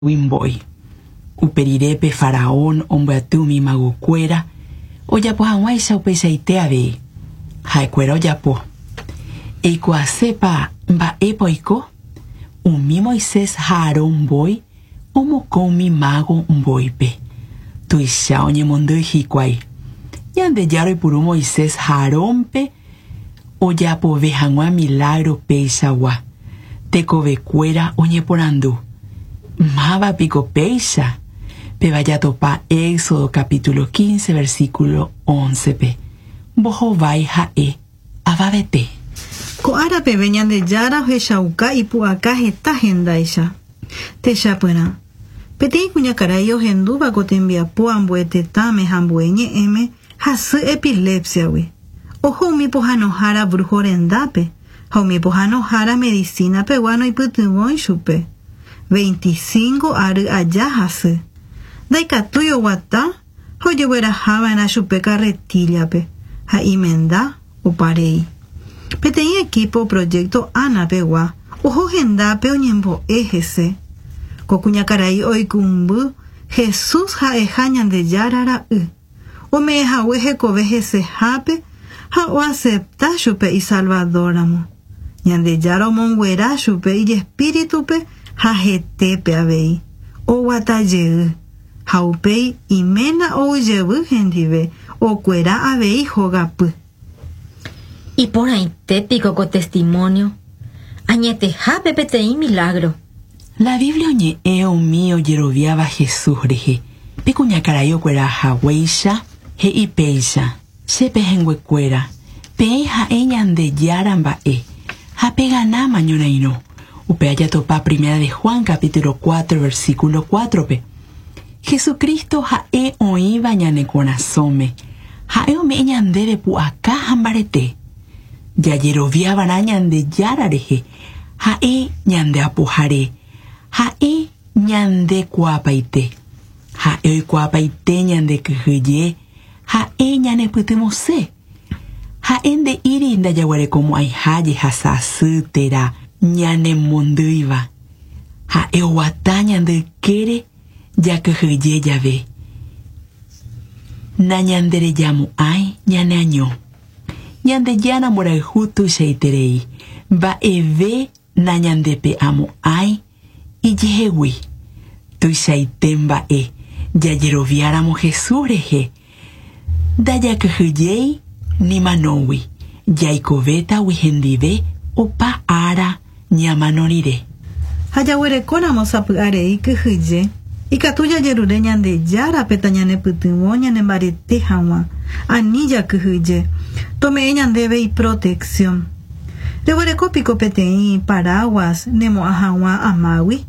Wimboy. Uperirepe faraón ombeatumi magucuera. Oyapo hanwaisa upesaitea ve. Haekuera oyapo. Eiko asepa mbaepo iko. Umi Moisés Haarón boy. Omokomi mago mboipe. Tuisha onyemondo hikuai. Yande yaro puru Moisés Haarón oyapo ve hanwa milagro peisawa. Teko ve cuera onyeporandu. Maba pico peisa. Pe vaya topa Éxodo capítulo 15 versículo 11 pe. Bojo vai hae. Ababete. Ko arape veñan de yara heshauka y puaka heta hendaisha. Te shapena. Peti kunya karayo hendu bako tembia puambuete tame hambueñe eme hasu epilepsia we. Ojo mi pohanojara brujorendape. Haumi pohanojara medicina peruano y putuon chupe. 25 aru allá hasu. Daikatuyo wata. Hoye wera java na chupe carretillape. Ha imenda o parei. Petei equipo proyecto ana pewa. Ojo gendape oñembo ejese. Kokuña caray oikumbu. Jesús ha ejañan de yarara u. O me eja weje covejese jape. Ha o acepta chupe y salvadoramo. Ñande yaro monguera chupe y espíritupe. Ha jetepe abei. O wataye. Haupei y mena o yebu gendive. O cuera abei jogapu. Y por ahí tépico con testimonio. Añete jape petei milagro. La Biblia oñe eo mío yeroviaba Jesús reje. Pecuña carayo cuera haweisha. He y peisha. Sepe henguecuera. Peja eñan de yaramba e. Ha pegana mañona y no. Upeaya topa primera de Juan capítulo 4 versículo 4 pe. Jesucristo ha e oiba ñane corazome. Ha e ome eñan debe pu acá hambarete. Ya yeroviaba nañan de yarareje. Ha e ñan de apujare. Ha e ñan de cuapaite. Ha e oi cuapaite ñan de kuhuye. Ha e ñane putemose. Ha en de iri inda yaguare como hay haye hasasutera. Ñane munduiva. Ha e watañan de kere. Ya kuhuye ya ve. Nañandere yamu ay ñane año. Ñande yana mora jutu sheiterei. Va eve nañandepe amo ay. Y yehewi. Tu shaitemba e. Ya yeroviáramo Jesús reje. Da ya kuhuyei ni manowi. Ya ikobeta wihendive. Opa ara ñamanorire. Hayawere konamos apuarei kuhuye. Ikatuya yerure ñande yara petañane putumo ñane marete hawa. Anilla kuhuye. Tome ñandebe y protección. Rewere kopiko petei paraguas nemo ahawa amawi.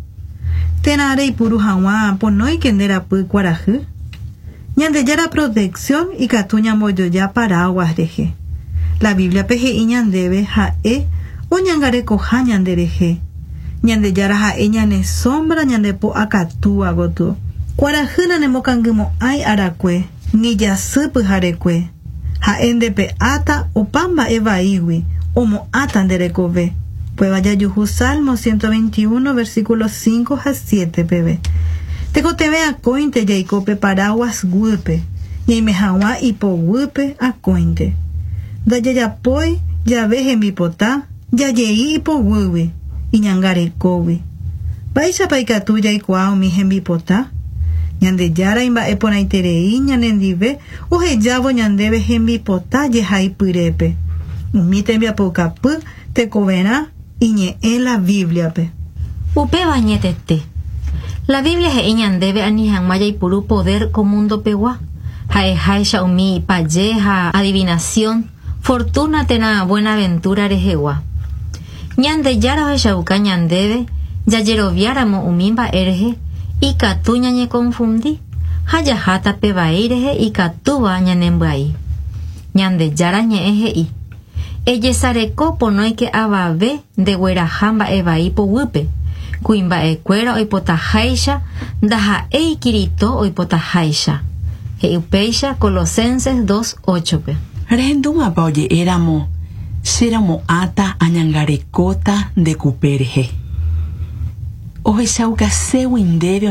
Tenare y puru hawa ponoi kendera pu cuarajú. Ñande yara protección y catuña moyo ya paraguas deje. La Biblia peje y ñandebe jae o ñangare coja ñandereje. Ñande yara jae ñane sombra ñande po acatúa gotu. Cuarajuna nemo kangumo ay aracue. Ni ya supu jarecue. Jaendepe ata o pamba evaiwi. Omo atan derecove. Pues vaya yuhu Salmo 121 versículos 5 a 7 bebé. Teco te ve a cointe ya icope paraguas gupe. Y me hawa ipo gupe a cointe. Da ya poi ya veje mi potá. Ya yei ipo guwi. Y ñangare kowi. Baisa paikatu ya ikuao mi hembi potá. Ñande yara imba epona iterei ñanendive. Oje yabo ñandebe hembi potá ye hai purepe. Umite mi apocapu te covena. Iñe en la Biblia pe. Upe bañetete. La Biblia es eñan debe anihan maya y puru poder comundo pewa. Hae haisha umi payeja adivinación. Fortuna tena buena aventura rejewa. Ñande yara haisha uka ñan debe. Ya yeroviáramo umimba erje. Y katu ñañe confundí. Haya jata pe baireje y katuba ñanembai. Ñande yara ñe eje y. Ella sareco ponoi que ababe de guerajamba evai po wupe. Kuimba e cuera oipota haisha, daja e kirito oipota haisha. E upeisha Colosenses 2:8. Renduma paoye éramo, seramo ata añangarecota de cuperje. ohechaukaségui ndéve